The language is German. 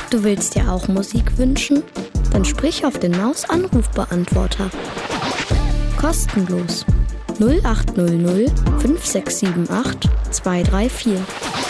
Du willst dir auch Musik wünschen? Dann sprich auf den Maus-Anrufbeantworter. Kostenlos. 0800 5678 234.